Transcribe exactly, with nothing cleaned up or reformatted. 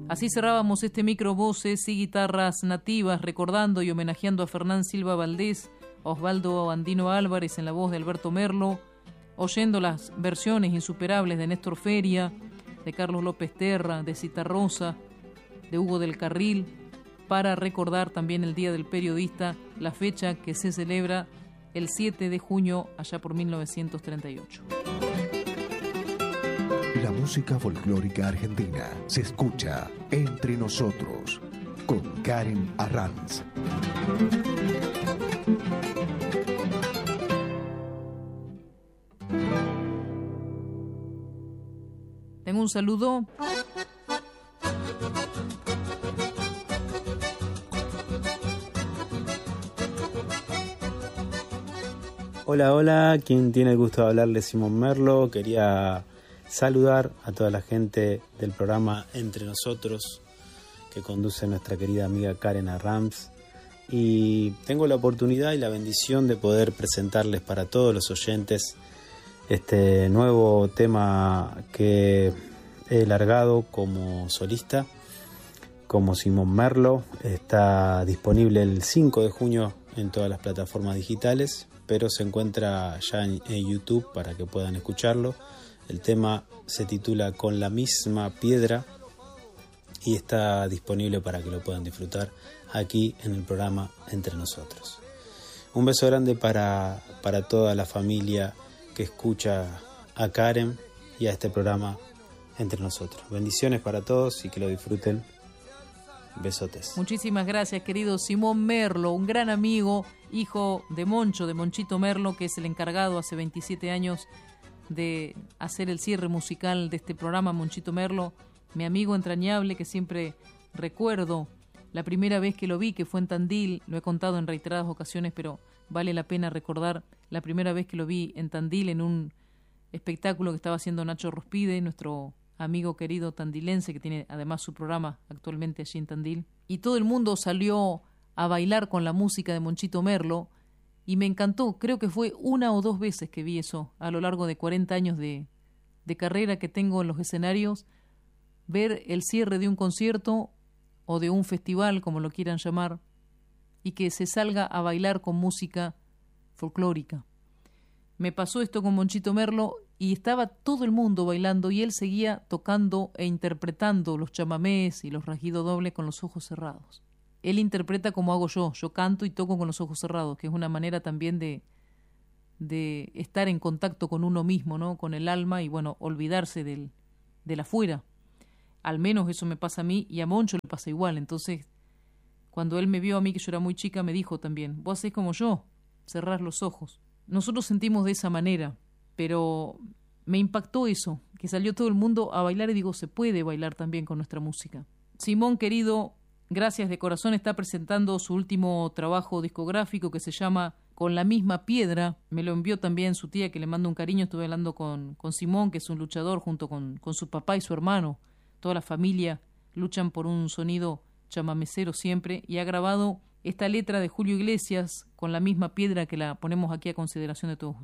Así cerrábamos este micro voces y guitarras nativas, recordando y homenajeando a Fernán Silva Valdés, a Osvaldo Andino Álvarez en la voz de Alberto Merlo, oyendo las versiones insuperables de Néstor Feria, de Carlos López Terra, de Citarrosa, de Hugo del Carril, para recordar también el Día del Periodista, la fecha que se celebra el siete de junio, allá por mil novecientos treinta y ocho. La música folclórica argentina se escucha entre nosotros, con Karen Arranz. Tengo un saludo. Hola, hola, quien tiene el gusto de hablarle, Simón Merlo. Quería saludar a toda la gente del programa Entre Nosotros que conduce nuestra querida amiga Karen Arranz, y tengo la oportunidad y la bendición de poder presentarles para todos los oyentes este nuevo tema que he largado como solista, como Simón Merlo. Está disponible el cinco de junio en todas las plataformas digitales, pero se encuentra ya en, en YouTube para que puedan escucharlo. El tema se titula Con la misma piedra y está disponible para que lo puedan disfrutar aquí en el programa Entre Nosotros. Un beso grande para, para toda la familia que escucha a Karen y a este programa Entre Nosotros. Bendiciones para todos y que lo disfruten. Besotes. Muchísimas gracias, querido Simón Merlo, un gran amigo, hijo de Moncho, de Monchito Merlo, que es el encargado hace veintisiete años de hacer el cierre musical de este programa. Monchito Merlo, mi amigo entrañable, que siempre recuerdo la primera vez que lo vi, que fue en Tandil. Lo he contado en reiteradas ocasiones, pero vale la pena recordar la primera vez que lo vi en Tandil, en un espectáculo que estaba haciendo Nacho Rospide, nuestro amigo querido tandilense, que tiene además su programa actualmente allí en Tandil. Y todo el mundo salió a bailar con la música de Monchito Merlo, y me encantó. Creo que fue una o dos veces que vi eso a lo largo de cuarenta años de, de carrera que tengo en los escenarios. Ver el cierre de un concierto o de un festival, como lo quieran llamar, y que se salga a bailar con música folclórica. Me pasó esto con Monchito Merlo y estaba todo el mundo bailando y él seguía tocando e interpretando los chamamés y los rasguidos dobles con los ojos cerrados. Él interpreta como hago yo, yo canto y toco con los ojos cerrados, que es una manera también de, de estar en contacto con uno mismo, ¿no? Con el alma, y bueno, olvidarse del, del afuera. Al menos eso me pasa a mí, y a Moncho le pasa igual. Entonces, cuando él me vio a mí, que yo era muy chica, me dijo también, vos hacés como yo, cerrás los ojos. Nosotros sentimos de esa manera, pero me impactó eso, que salió todo el mundo a bailar, y digo, se puede bailar también con nuestra música. Simón, querido, gracias de corazón, está presentando su último trabajo discográfico que se llama Con la misma piedra. Me lo envió también su tía, que le mando un cariño. Estuve hablando con, con Simón, que es un luchador, junto con, con su papá y su hermano. Toda la familia luchan por un sonido chamamecero siempre, y ha grabado esta letra de Julio Iglesias, Con la misma piedra, que la ponemos aquí a consideración de todos.